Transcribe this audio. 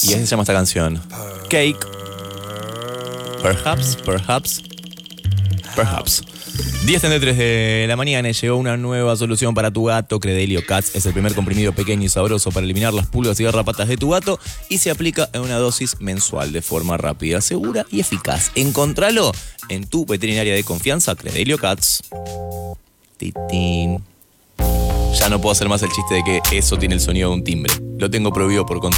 Y así se llama esta canción. Cake. Perhaps. 10:33 de la mañana y llegó una nueva solución para tu gato. Credelio Cats es el primer comprimido pequeño y sabroso para eliminar las pulgas y garrapatas de tu gato y se aplica en una dosis mensual de forma rápida, segura y eficaz. Encontralo en tu veterinaria de confianza, Credelio Cats. Titín. Ya no puedo hacer más el chiste de que eso tiene el sonido de un timbre. Lo tengo prohibido por contrato.